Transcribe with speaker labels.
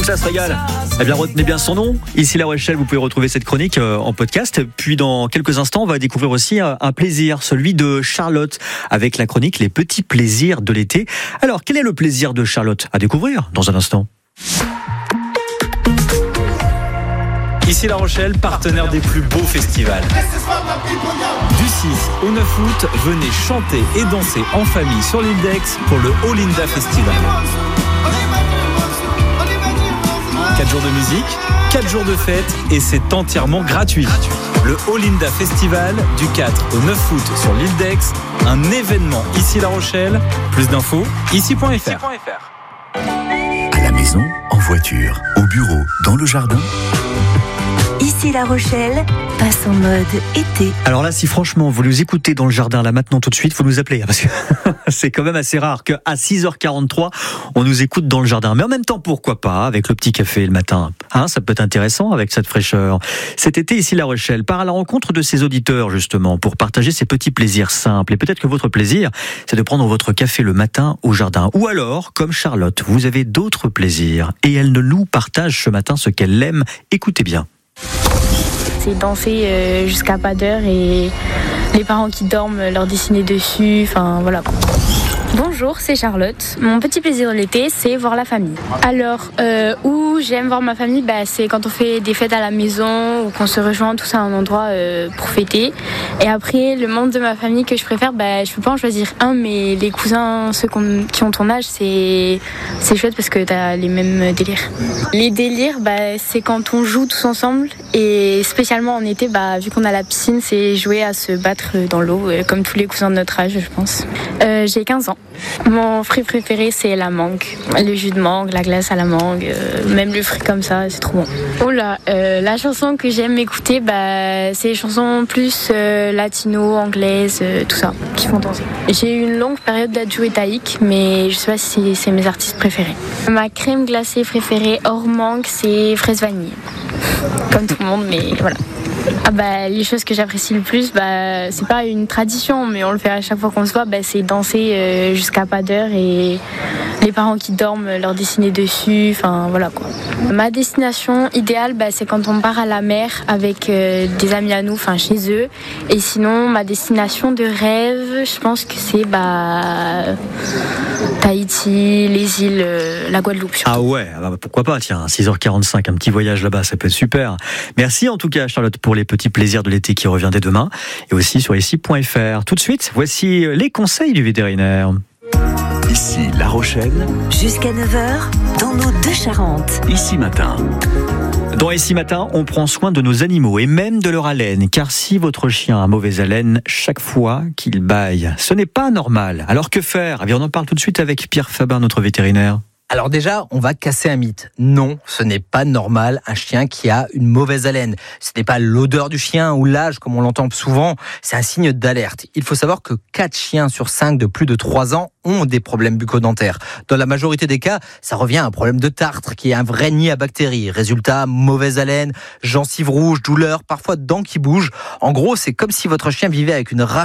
Speaker 1: ça se régale. Eh bien, retenez bien son nom. Ici La Rochelle, vous pouvez retrouver cette chronique en podcast. Puis dans quelques instants, on va découvrir aussi un plaisir, celui de Charlotte, avec la chronique Les petits plaisirs de l'été. Alors, quel est le plaisir de Charlotte? À découvrir dans un instant. Ici La Rochelle, partenaire des plus beaux festivals. Du 6 au 9 août, venez chanter et danser en famille sur l'île d'Aix pour le Olinda Festival. 4 jours de musique, 4 jours de fête et c'est entièrement gratuit. Le Olinda Festival du 4 au 9 août sur l'île d'Aix, un événement ici La Rochelle. Plus d'infos, ici.fr.
Speaker 2: À la maison, en voiture, au bureau, dans le jardin.
Speaker 3: Ici La Rochelle passe en mode été.
Speaker 1: Alors là, si franchement vous nous écoutez dans le jardin, là maintenant tout de suite, faut nous appeler. Parce que c'est quand même assez rare qu'à 6h43, on nous écoute dans le jardin. Mais en même temps, pourquoi pas, avec le petit café le matin. Ça peut être intéressant avec cette fraîcheur. Cet été, ici La Rochelle part à la rencontre de ses auditeurs, justement, pour partager ces petits plaisirs simples. Et peut-être que votre plaisir, c'est de prendre votre café le matin au jardin. Ou alors, comme Charlotte, vous avez d'autres plaisirs. Et elle nous partage ce matin ce qu'elle aime. Écoutez bien.
Speaker 4: C'est danser jusqu'à pas d'heure et les parents qui dorment leur dessiner dessus, enfin voilà. Bonjour, c'est Charlotte. Mon petit plaisir de l'été, c'est voir la famille. Alors, où j'aime voir ma famille, c'est quand on fait des fêtes à la maison ou qu'on se rejoint tous à un endroit pour fêter. Et après, le membre de ma famille que je préfère, je peux pas en choisir un, mais les cousins, ceux qui ont ton âge, c'est chouette parce que t'as les mêmes délires. Les délires, c'est quand on joue tous ensemble et spécialement en été, vu qu'on a la piscine, c'est jouer à se battre dans l'eau, comme tous les cousins de notre âge, je pense. J'ai 15 ans. Mon fruit préféré, c'est la mangue. Le jus de mangue, la glace à la mangue, même le fruit comme ça, c'est trop bon. Oh là, la chanson que j'aime écouter, c'est les chansons plus latino, anglaises, tout ça, qui font danser. J'ai eu une longue période d'Adju et Taïk, mais je sais pas si c'est mes artistes préférés. Ma crème glacée préférée hors mangue, c'est fraise vanille. Comme tout le monde, mais voilà. Les choses que j'apprécie le plus, c'est pas une tradition, mais on le fait à chaque fois qu'on se voit, c'est danser jusqu'à pas d'heure et les parents qui dorment leur dessiner dessus, enfin voilà quoi. Ma destination idéale, c'est quand on part à la mer avec des amis à nous, enfin chez eux. Et sinon, ma destination de rêve, je pense que c'est Tahiti, les îles, la Guadeloupe. Surtout.
Speaker 1: Ah ouais, pourquoi pas, tiens, 6h45, un petit voyage là-bas, ça peut être super. Merci en tout cas Charlotte pour les petits plaisirs de l'été qui revient dès demain et aussi sur ici.fr. Tout de suite, voici les conseils du vétérinaire.
Speaker 2: Ici La Rochelle.
Speaker 3: Jusqu'à 9h, dans nos deux Charentes.
Speaker 2: Ici Matin.
Speaker 1: Dans Ici Matin, on prend soin de nos animaux et même de leur haleine. Car si votre chien a mauvaise haleine chaque fois qu'il bâille, ce n'est pas normal. Alors que faire ? On en parle tout de suite avec Pierre Fabin, notre vétérinaire.
Speaker 5: Alors déjà, on va casser un mythe. Non, ce n'est pas normal un chien qui a une mauvaise haleine. Ce n'est pas l'odeur du chien ou l'âge comme on l'entend souvent, c'est un signe d'alerte. Il faut savoir que 4 chiens sur 5 de plus de 3 ans ont des problèmes bucco-dentaires. Dans la majorité des cas, ça revient à un problème de tartre qui est un vrai nid à bactéries. Résultat, mauvaise haleine, gencives rouges, douleurs, parfois dents qui bougent. En gros, c'est comme si votre chien vivait avec une rage